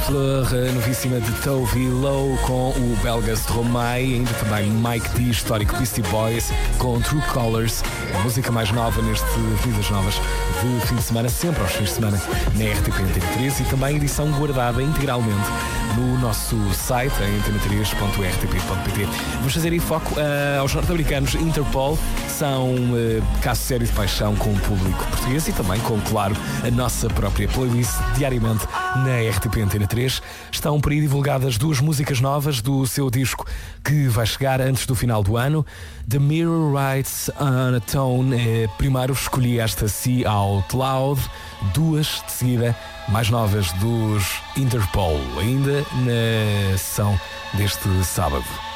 Fleur, a novíssima de Tove Lo com o belga Stromae, ainda também Mike D, histórico Beastie Boys, com True Colors, a música mais nova neste Vidas Novas de fim de semana, sempre aos fins de semana na RTP Antena 3 e também edição guardada integralmente no nosso site, em antena3.rtp.pt. Vamos fazer aí foco aos norte-americanos. Interpol são caso sério de paixão com o público português e também com, claro, a nossa própria playlist diariamente na RTP Antena 3. Estão por aí divulgadas 2 músicas novas do seu disco que vai chegar antes do final do ano. The Mirror Writes on a Tone. Primeiro escolhi esta See Out Loud, 2 de seguida, mais novas dos Interpol, ainda na sessão deste sábado.